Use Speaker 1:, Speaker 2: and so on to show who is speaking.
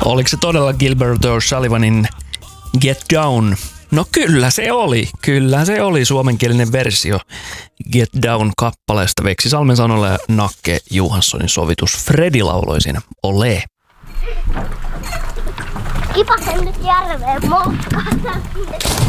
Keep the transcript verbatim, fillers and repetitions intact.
Speaker 1: Oliko se todella Gilbert O'Sullivanin Get Down? No kyllä se oli. Kyllä se oli suomenkielinen versio Get Down-kappaleesta. Veksi Salmen sanoilla ja Nakke Johanssonin sovitus. Fredi lauloi siinä. Ole.
Speaker 2: Kipasen nyt järveen moukkaan.